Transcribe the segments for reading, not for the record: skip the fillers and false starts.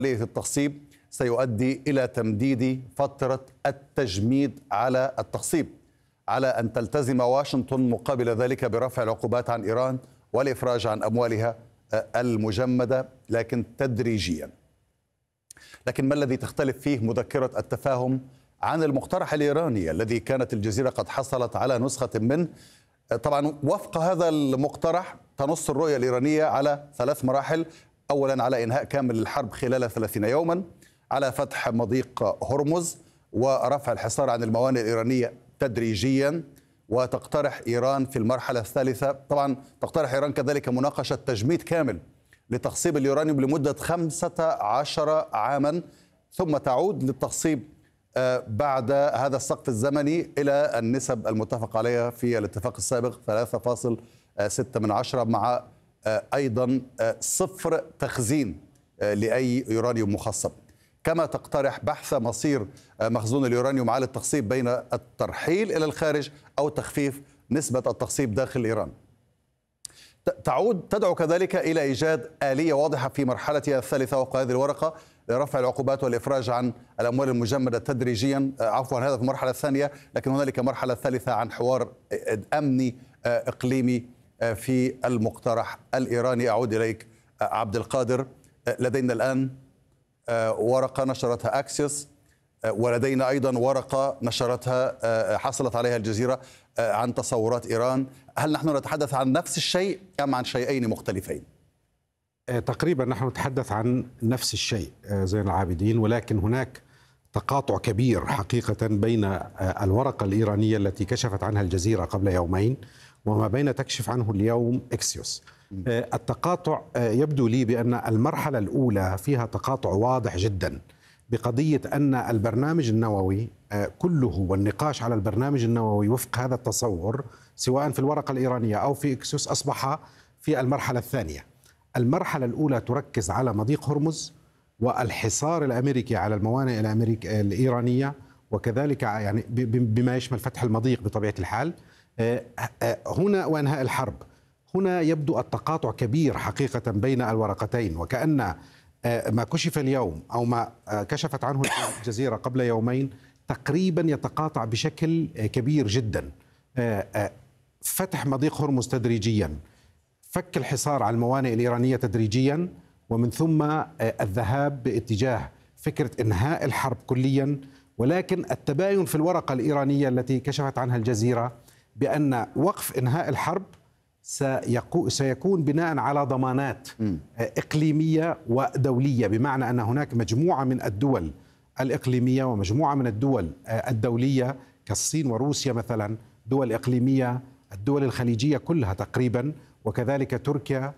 التخصيب سيؤدي إلى تمديد فترة التجميد على التخصيب، على أن تلتزم واشنطن مقابل ذلك برفع العقوبات عن إيران والإفراج عن أموالها المجمدة، لكن تدريجيا. لكن ما الذي تختلف فيه مذكرة التفاهم عن المقترح الإيراني الذي كانت الجزيرة قد حصلت على نسخة منه؟ طبعا وفق هذا المقترح تنص الرؤية الإيرانية على 3 مراحل. أولا على إنهاء كامل الحرب خلال 30 يوما، على فتح مضيق هرمز ورفع الحصار عن الموانئ الإيرانية تدريجيا. وتقترح إيران في المرحلة الثالثة، طبعا تقترح إيران كذلك مناقشة تجميد كامل لتخصيب اليورانيوم لمدة 15 عاما، ثم تعود للتخصيب بعد هذا السقف الزمني إلى النسب المتفق عليها في الاتفاق السابق 3.6 مع أيضا 0 تخزين لأي يورانيوم مخصب. كما تقترح بحث مصير مخزون اليورانيوم على التخصيب بين الترحيل إلى الخارج أو تخفيف نسبة التخصيب داخل إيران. تدعو كذلك إلى إيجاد آلية واضحة في مرحلتها الثالثة وفق هذه الورقة لرفع العقوبات والإفراج عن الأموال المجمدة تدريجيا. عفوا، هذا في المرحلة الثانية، لكن هنالك مرحلة ثالثة عن حوار أمني إقليمي في المقترح الإيراني. أعود إليك عبد القادر. لدينا الآن ورقة نشرتها أكسيوس، ولدينا أيضا ورقة نشرتها حصلت عليها الجزيرة عن تصورات إيران. هل نحن نتحدث عن نفس الشيء أم عن شيئين مختلفين؟ تقريبا نحن نتحدث عن نفس الشيء زين العابدين، ولكن هناك تقاطع كبير حقيقة بين الورقة الإيرانية التي كشفت عنها الجزيرة قبل يومين وما بين تكشف عنه اليوم إكسيوس. التقاطع يبدو لي بأن المرحلة الأولى فيها تقاطع واضح جدا بقضية أن البرنامج النووي كله والنقاش على البرنامج النووي وفق هذا التصور سواء في الورقة الإيرانية أو في إكسيوس أصبح في المرحلة الثانية. المرحلة الأولى تركز على مضيق هرمز والحصار الأمريكي على الموانئ الإيرانية، وكذلك يعني بما يشمل فتح المضيق بطبيعة الحال هنا وإنهاء الحرب. هنا يبدو التقاطع كبير حقيقة بين الورقتين، وكأن ما كشف اليوم أو ما كشفت عنه الجزيرة قبل يومين تقريبا يتقاطع بشكل كبير جدا. فتح مضيق هرمز تدريجيا، فك الحصار على الموانئ الإيرانية تدريجيا، ومن ثم الذهاب باتجاه فكرة إنهاء الحرب كليا. ولكن التباين في الورقة الإيرانية التي كشفت عنها الجزيرة بأن وقف إنهاء الحرب سيكون بناء على ضمانات إقليمية ودولية، بمعنى أن هناك مجموعة من الدول الإقليمية ومجموعة من الدول الدولية كالصين وروسيا مثلا، دول إقليمية، الدول الخليجية كلها تقريبا، وكذلك تركيا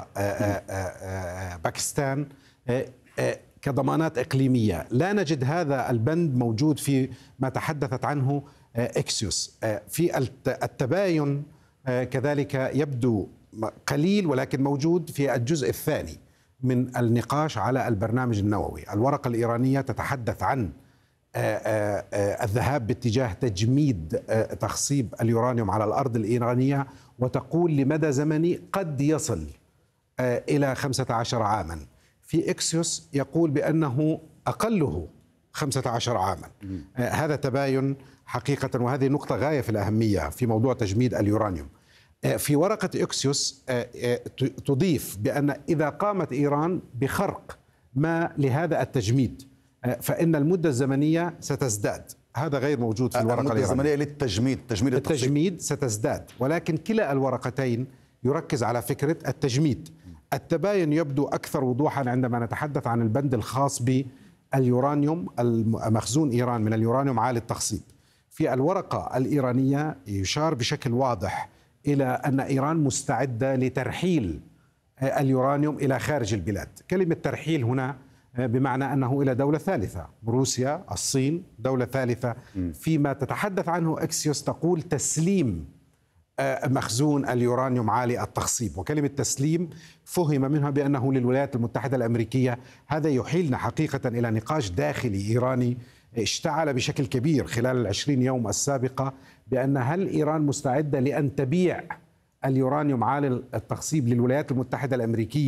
وباكستان كضمانات إقليمية. لا نجد هذا البند موجود في ما تحدثت عنه إكسيوس. في التباين كذلك يبدو قليل ولكن موجود في الجزء الثاني من النقاش على البرنامج النووي. الورقة الإيرانية تتحدث عن الذهاب باتجاه تجميد تخصيب اليورانيوم على الأرض الإيرانية، وتقول لمدى زمني قد يصل إلى 15 عاما. في إكسيوس يقول بأنه أقله 15 عاما. هذا تباين حقيقة، وهذه نقطة غاية في الأهمية في موضوع تجميد اليورانيوم. في ورقة إكسيوس تضيف بأن إذا قامت إيران بخرق ما لهذا التجميد فإن المدة الزمنية ستزداد. هذا غير موجود في الورقة الإيرانية. المدة الزمنية للتجميد ستزداد، ولكن كلا الورقتين يركز على فكرة التجميد. التباين يبدو أكثر وضوحا عندما نتحدث عن البند الخاص باليورانيوم المخزون إيران من اليورانيوم عالي التخصيب. في الورقة الإيرانية يشار بشكل واضح إلى أن إيران مستعدة لترحيل اليورانيوم إلى خارج البلاد. كلمة ترحيل هنا بمعنى أنه إلى دولة ثالثة، روسيا، الصين، دولة ثالثة. فيما تتحدث عنه إكسيوس تقول تسليم مخزون اليورانيوم عالي التخصيب، وكلمة تسليم فهم منها بأنه للولايات المتحدة الأمريكية. هذا يحيلنا حقيقة إلى نقاش داخلي إيراني اشتعل بشكل كبير خلال 20 يوم السابقة، بأن هل إيران مستعدة لأن تبيع اليورانيوم عالي التخصيب للولايات المتحدة الأمريكية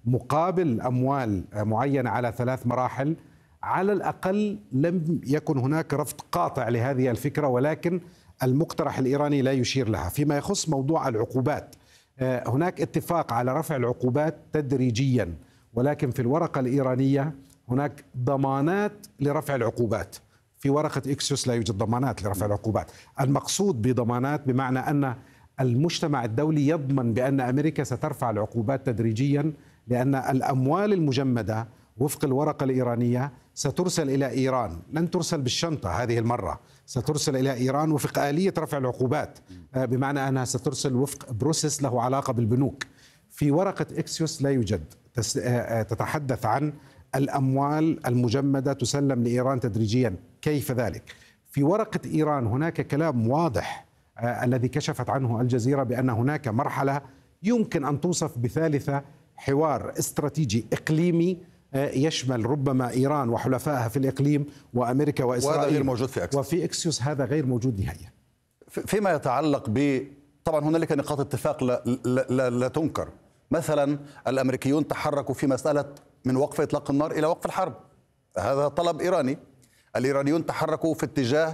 مقابل أموال معينة على 3 مراحل. على الأقل لم يكن هناك رفض قاطع لهذه الفكرة، ولكن المقترح الإيراني لا يشير لها. فيما يخص موضوع العقوبات، هناك اتفاق على رفع العقوبات تدريجيا، ولكن في الورقة الإيرانية هناك ضمانات لرفع العقوبات. في ورقة إكسيوس لا يوجد ضمانات لرفع العقوبات. المقصود بضمانات بمعنى أن المجتمع الدولي يضمن بأن أمريكا سترفع العقوبات تدريجيا، لأن الأموال المجمدة وفق الورقة الإيرانية سترسل إلى إيران، لن ترسل بالشنطة هذه المرة، سترسل إلى إيران وفق آلية رفع العقوبات، بمعنى أنها سترسل وفق بروسيس له علاقة بالبنوك. في ورقة إكسيوس لا يوجد، تتحدث عن الأموال المجمدة تسلم لإيران تدريجيا. كيف ذلك؟ في ورقة إيران هناك كلام واضح الذي كشفت عنه الجزيرة بأن هناك مرحلة يمكن أن توصف بثالثة، حوار استراتيجي إقليمي يشمل ربما إيران وحلفائها في الإقليم وأمريكا وإسرائيل، وهذا غير موجود في أكسيوس. وفي إكسيوس هذا غير موجود نهائيا. فيما يتعلق طبعا هنالك نقاط اتفاق لا تنكر. مثلا الأمريكيون تحركوا في مسألة من وقف إطلاق النار إلى وقف الحرب، هذا طلب إيراني. الإيرانيون تحركوا في اتجاه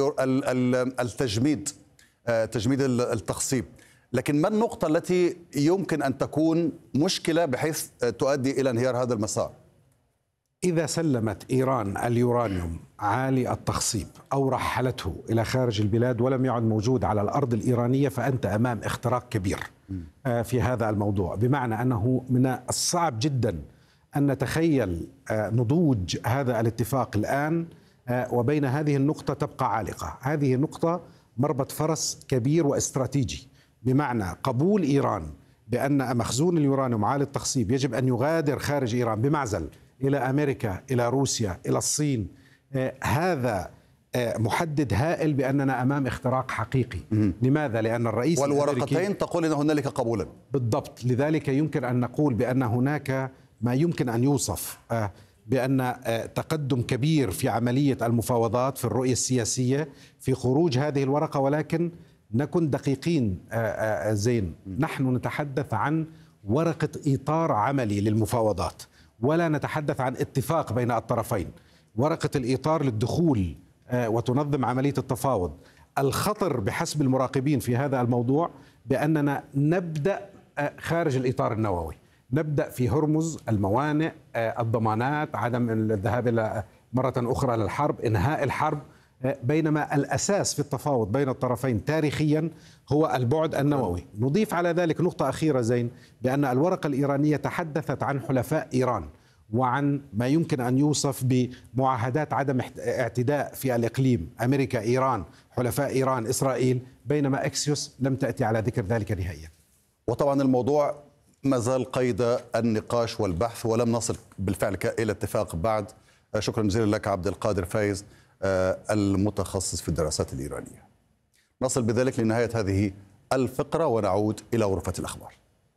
التجميد، تجميد التخصيب. لكن ما النقطة التي يمكن أن تكون مشكلة بحيث تؤدي إلى انهيار هذا المسار؟ إذا سلمت إيران اليورانيوم عالي التخصيب أو رحلته إلى خارج البلاد ولم يعد موجود على الأرض الإيرانية، فأنت أمام اختراق كبير في هذا الموضوع. بمعنى أنه من الصعب جدا أن نتخيل نضوج هذا الاتفاق الآن وبين هذه النقطة تبقى عالقة. هذه نقطة مربط فرس كبير واستراتيجي، بمعنى قبول إيران بأن مخزون اليورانيوم عالي التخصيب يجب أن يغادر خارج إيران بمعزل إلى أمريكا، إلى روسيا، إلى الصين. هذا محدد هائل بأننا أمام اختراق حقيقي. لماذا؟ لأن الرئيس والورقتين تقول أن هنالك قبولا. بالضبط، لذلك يمكن أن نقول بأن هناك ما يمكن أن يوصف بأن تقدم كبير في عملية المفاوضات في الرؤية السياسية في خروج هذه الورقة. ولكن نكن دقيقين زين، نحن نتحدث عن ورقة إطار عملي للمفاوضات، ولا نتحدث عن اتفاق بين الطرفين. ورقة الإطار للدخول وتنظم عملية التفاوض. الخطر بحسب المراقبين في هذا الموضوع بأننا نبدأ خارج الإطار النووي، نبدأ في هرمز، الموانئ، الضمانات، عدم الذهاب إلى مرة أخرى للحرب، إنهاء الحرب، بينما الأساس في التفاوض بين الطرفين تاريخيا هو البعد النووي. نضيف على ذلك نقطة أخيرة زين، بأن الورقة الإيرانية تحدثت عن حلفاء إيران وعن ما يمكن أن يوصف بمعاهدات عدم اعتداء في الإقليم، أمريكا، إيران، حلفاء إيران، إسرائيل، بينما إكسيوس لم تأتي على ذكر ذلك نهائيا. وطبعا الموضوع ما زال قيد النقاش والبحث ولم نصل بالفعل إلى اتفاق بعد. شكرا جزيلا لك عبد القادر فايز المتخصص في الدراسات الإيرانية. نصل بذلك لنهاية هذه الفقرة ونعود إلى غرفة الأخبار.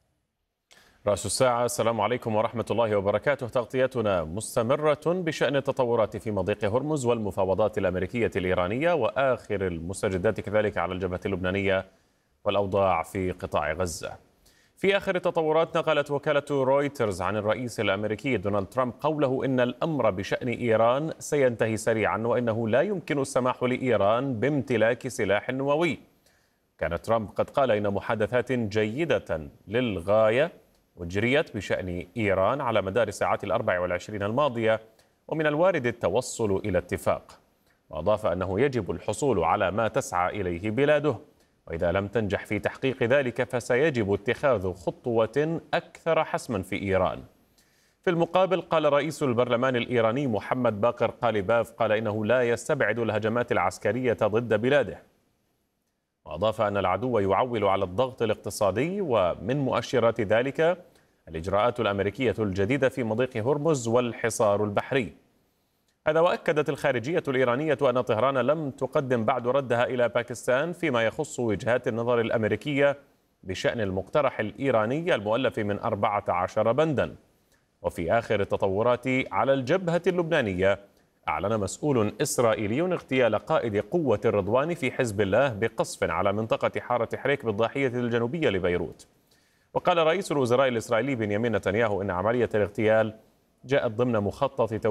رأس الساعة، السلام عليكم ورحمة الله وبركاته. تغطيتنا مستمرة بشأن التطورات في مضيق هرمز والمفاوضات الأمريكية الإيرانية وآخر المستجدات كذلك على الجبهة اللبنانية والأوضاع في قطاع غزة. في آخر التطورات، نقلت وكالة رويترز عن الرئيس الأمريكي دونالد ترامب قوله إن الأمر بشأن إيران سينتهي سريعا وإنه لا يمكن السماح لإيران بامتلاك سلاح نووي. كان ترامب قد قال إن محادثات جيدة للغاية أجريت بشأن إيران على مدار الساعات 24 الماضية، ومن الوارد التوصل إلى اتفاق. وأضاف أنه يجب الحصول على ما تسعى إليه بلاده، وإذا لم تنجح في تحقيق ذلك فسيجب اتخاذ خطوة أكثر حسما في إيران. في المقابل، قال رئيس البرلمان الإيراني محمد باقر قاليباف قال إنه لا يستبعد الهجمات العسكرية ضد بلاده، وأضاف أن العدو يعول على الضغط الاقتصادي، ومن مؤشرات ذلك الإجراءات الأمريكية الجديدة في مضيق هرمز والحصار البحري. هذا وأكدت الخارجية الإيرانية أن طهران لم تقدم بعد ردها إلى باكستان فيما يخص وجهات النظر الأمريكية بشأن المقترح الإيراني المؤلف من 14 بندا. وفي آخر التطورات على الجبهة اللبنانية، أعلن مسؤول إسرائيلي اغتيال قائد قوة الرضوان في حزب الله بقصف على منطقة حارة حريك بالضاحية الجنوبية لبيروت. وقال رئيس الوزراء الإسرائيلي بنيامين نتنياهو إن عملية الاغتيال جاءت ضمن مخطط